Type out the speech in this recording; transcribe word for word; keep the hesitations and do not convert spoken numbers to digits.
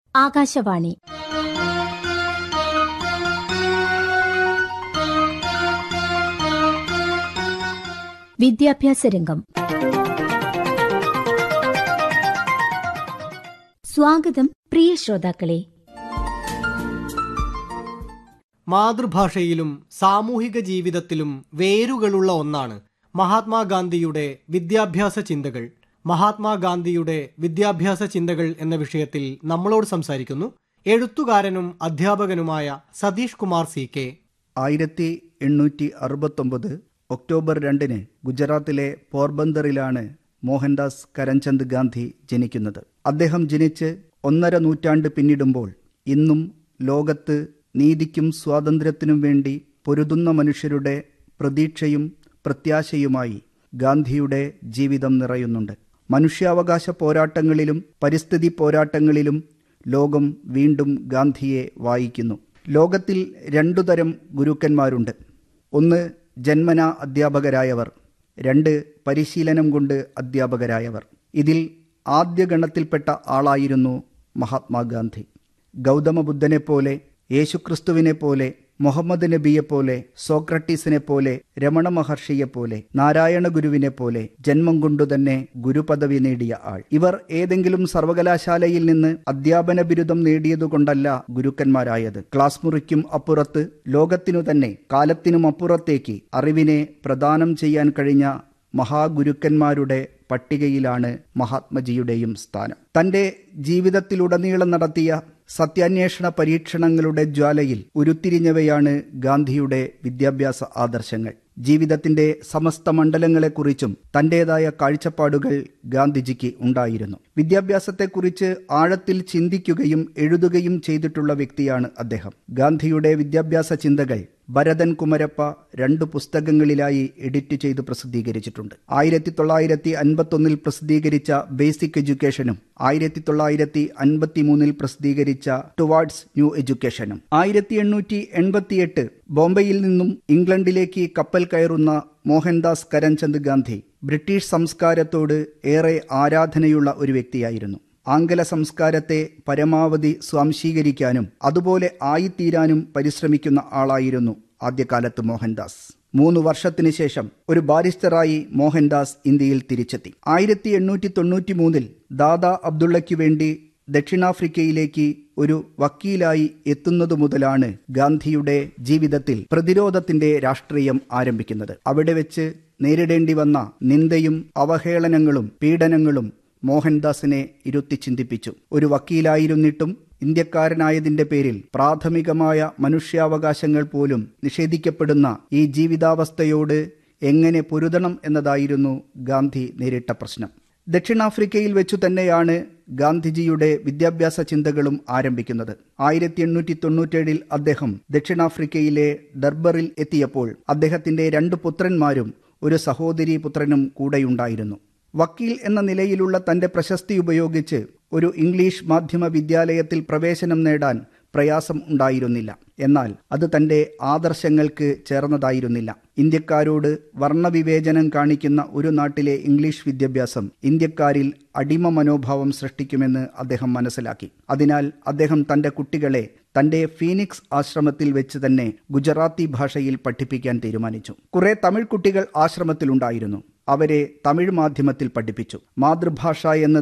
ആകാശവാണി വിദ്യാഭ്യാസ രംഗം. സ്വാഗതം പ്രിയ ശ്രോതാക്കളെ. മാതൃഭാഷയിലും സാമൂഹിക ജീവിതത്തിലും വേരുകളുള്ള ഒന്നാണ് മഹാത്മാഗാന്ധിയുടെ വിദ്യാഭ്യാസ ചിന്തകൾ. മഹാത്മാഗാന്ധിയുടെ വിദ്യാഭ്യാസ ചിന്തകൾ എന്ന വിഷയത്തിൽ നമ്മളോട് സംസാരിക്കുന്നു എഴുത്തുകാരനും അധ്യാപകനുമായ സതീഷ് കുമാർ സി കെ. ആയിരത്തി എണ്ണൂറ്റി അറുപത്തൊമ്പത് ഒക്ടോബർ രണ്ടിന് ഗുജറാത്തിലെ പോർബന്തറിലാണ് മോഹൻദാസ് കരംചന്ദ് ഗാന്ധി ജനിക്കുന്നത്. അദ്ദേഹം ജനിച്ച് ഒന്നര നൂറ്റാണ്ട് പിന്നിടുമ്പോൾ ഇന്നും ലോകത്ത് നീതിക്കും സ്വാതന്ത്ര്യത്തിനും വേണ്ടി പൊരുതുന്ന മനുഷ്യരുടെ പ്രതീക്ഷയും പ്രത്യാശയുമായി ഗാന്ധിയുടെ ജീവിതം നിറയുന്നുണ്ട്. മനുഷ്യാവകാശ പോരാട്ടങ്ങളിലും പരിസ്ഥിതി പോരാട്ടങ്ങളിലും ലോകം വീണ്ടും ഗാന്ധിയെ വായിക്കുന്നു. ലോകത്തിൽ രണ്ടു തരം ഗുരുക്കന്മാരുണ്ട്. ഒന്ന് ജന്മനാ അധ്യാപകരായവർ, രണ്ട് പരിശീലനം കൊണ്ട് അധ്യാപകരായവർ. ഇതിൽ ആദ്യ ഗണത്തിൽപ്പെട്ട ആളായിരുന്നു മഹാത്മാഗാന്ധി. ഗൗതമ ബുദ്ധനെപ്പോലെ, യേശുക്രിസ്തുവിനെപ്പോലെ, മുഹമ്മദ് നബിയെപ്പോലെ, സോക്രട്ടീസിനെ പോലെ, രമണ മഹർഷിയെപ്പോലെ, നാരായണ ഗുരുവിനെ പോലെ ജന്മം കൊണ്ടുതന്നെ ഗുരുപദവി നേടിയ ആൾ. ഇവർ ഏതെങ്കിലും സർവകലാശാലയിൽ നിന്ന് അധ്യാപന ബിരുദം നേടിയതുകൊണ്ടല്ല ഗുരുക്കന്മാരായത്. ക്ലാസ് മുറിക്കും അപ്പുറത്ത്, ലോകത്തിനു തന്നെ കാലത്തിനും അപ്പുറത്തേക്ക് അറിവിനെ പ്രദാനം ചെയ്യാൻ കഴിഞ്ഞ മഹാഗുരുക്കന്മാരുടെ പട്ടികയിലാണ് മഹാത്മജിയുടെയും സ്ഥാനം. തന്റെ ജീവിതത്തിലുടനീളം നടത്തിയ സത്യാന്വേഷണ പരീക്ഷണങ്ങളുടെ ജ്വാലയിൽ ഉരുത്തിരിഞ്ഞവയാണ് ഗാന്ധിയുടെ വിദ്യാഭ്യാസ ആദർശങ്ങൾ. ജീവിതത്തിന്റെ സമസ്ത മണ്ഡലങ്ങളെക്കുറിച്ചും തന്റേതായ കാഴ്ചപ്പാടുകൾ ഗാന്ധിജിക്ക് ഉണ്ടായിരുന്നു. വിദ്യാഭ്യാസത്തെക്കുറിച്ച് ആഴത്തിൽ ചിന്തിക്കുകയും എഴുതുകയും ചെയ്തിട്ടുള്ള വ്യക്തിയാണ് അദ്ദേഹം. ഗാന്ധിയുടെ വിദ്യാഭ്യാസ ചിന്തകൾ ഭരതൻ കുമരപ്പ രണ്ടു പുസ്തകങ്ങളിലായി എഡിറ്റ് ചെയ്ത് പ്രസിദ്ധീകരിച്ചിട്ടുണ്ട്. ആയിരത്തി തൊള്ളായിരത്തി അൻപത്തൊന്നിൽ പ്രസിദ്ധീകരിച്ച ബേസിക് എഡ്യൂക്കേഷനും ആയിരത്തി തൊള്ളായിരത്തി അൻപത്തി മൂന്നിൽ പ്രസിദ്ധീകരിച്ച ടുവാർഡ്സ് ന്യൂ എഡ്യൂക്കേഷനും. ആയിരത്തി എണ്ണൂറ്റി എൺപത്തിയെട്ട് ബോംബെയിൽ നിന്നും ഇംഗ്ലണ്ടിലേക്ക് കപ്പൽ കയറുന്ന മോഹൻദാസ് കരംചന്ദ് ഗാന്ധി ബ്രിട്ടീഷ് സംസ്കാരത്തോട് ഏറെ ആരാധനയുള്ള ഒരു വ്യക്തിയായിരുന്നു. ആംഗല സംസ്കാരത്തെ പരമാവധി സ്വാംശീകരിക്കാനും അതുപോലെ ആയിത്തീരാനും പരിശ്രമിക്കുന്ന ആളായിരുന്നു ആദ്യകാലത്ത് മോഹൻദാസ്. മൂന്ന് വർഷത്തിന് ശേഷം ഒരു ബാരിസ്റ്ററായി മോഹൻദാസ് ഇന്ത്യയിൽ തിരിച്ചെത്തി. ആയിരത്തി എണ്ണൂറ്റി തൊണ്ണൂറ്റി മൂന്നിൽ ദാദാ അബ്ദുള്ളയ്ക്കു വേണ്ടി ദക്ഷിണാഫ്രിക്കയിലേക്ക് ഒരു വക്കീലായി എത്തുന്നതു മുതലാണ് ഗാന്ധിയുടെ ജീവിതത്തിൽ പ്രതിരോധത്തിന്റെ രാഷ്ട്രീയം ആരംഭിക്കുന്നത്. അവിടെ വെച്ച് നേരിടേണ്ടി വന്ന നിന്ദയും അവഹേളനങ്ങളും പീഡനങ്ങളും മോഹൻദാസിനെ ഇരുത്തി ചിന്തിപ്പിച്ചു. ഒരു വക്കീലായിരുന്നിട്ടും ഇന്ത്യക്കാരനായതിന്റെ പേരിൽ പ്രാഥമികമായ മനുഷ്യാവകാശങ്ങൾ പോലും നിഷേധിക്കപ്പെടുന്ന ഈ ജീവിതാവസ്ഥയോട് എങ്ങനെ പൊരുതണം എന്നതായിരുന്നു ഗാന്ധി നേരിട്ട പ്രശ്നം. ദക്ഷിണാഫ്രിക്കയിൽ വെച്ചു തന്നെയാണ് ഗാന്ധിജിയുടെ വിദ്യാഭ്യാസ ചിന്തകളും ആരംഭിക്കുന്നത്. ആയിരത്തി എണ്ണൂറ്റി തൊണ്ണൂറ്റേഴിൽ അദ്ദേഹം ദക്ഷിണാഫ്രിക്കയിലെ ഡർബറിൽ എത്തിയപ്പോൾ അദ്ദേഹത്തിന്റെ രണ്ടു പുത്രന്മാരും ഒരു സഹോദരീ പുത്രനും കൂടെയുണ്ടായിരുന്നു. വക്കീൽ എന്ന നിലയിലുള്ള തന്റെ പ്രശസ്തി ഉപയോഗിച്ച് ഒരു ഇംഗ്ലീഷ് മാധ്യമ വിദ്യാലയത്തിൽ പ്രവേശനം നേടാൻ പ്രയാസം ഉണ്ടായിരുന്നില്ല. എന്നാൽ അത് തന്റെ ആദർശങ്ങൾക്ക് ചേർന്നതായിരുന്നില്ല. ഇന്ത്യക്കാരോട് വർണ്ണവിവേചനം കാണിക്കുന്ന ഒരു നാട്ടിലെ ഇംഗ്ലീഷ് വിദ്യാഭ്യാസം ഇന്ത്യക്കാരിൽ അടിമ മനോഭാവം സൃഷ്ടിക്കുമെന്ന് അദ്ദേഹം മനസ്സിലാക്കി. അതിനാൽ അദ്ദേഹം തന്റെ കുട്ടികളെ തന്റെ ഫീനിക്സ് ആശ്രമത്തിൽ വെച്ച് തന്നെ ഗുജറാത്തി ഭാഷയിൽ പഠിപ്പിക്കാൻ തീരുമാനിച്ചു. കുറെ തമിഴ് കുട്ടികൾ ആശ്രമത്തിലുണ്ടായിരുന്നു. അവരെ തമിഴ് മാധ്യമത്തിൽ പഠിപ്പിച്ചു. മാതൃഭാഷ എന്നത്